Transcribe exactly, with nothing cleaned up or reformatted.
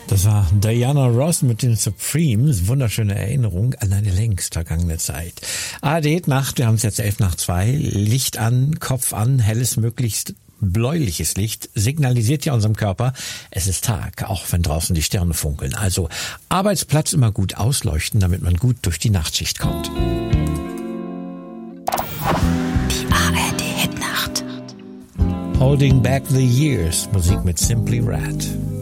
Das war Diana Ross mit den Supremes. Wunderschöne Erinnerung an eine längst vergangene Zeit. A R D Nacht, wir haben es jetzt elf nach zwei. Licht an, Kopf an, helles, möglichst bläuliches Licht signalisiert ja unserem Körper, es ist Tag, auch wenn draußen die Sterne funkeln. Also Arbeitsplatz immer gut ausleuchten, damit man gut durch die Nachtschicht kommt. Die A R D Hitnacht. Holding Back the Years, Musik mit Simply Red.